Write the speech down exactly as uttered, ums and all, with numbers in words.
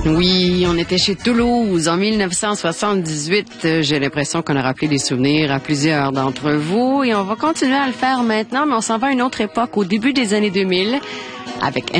Oui, on était chez Toulouse en mille neuf cent soixante-dix-huit. J'ai l'impression qu'on a rappelé des souvenirs à plusieurs d'entre vous et on va continuer à le faire maintenant, mais on s'en va à une autre époque, au début des années deux mille, avec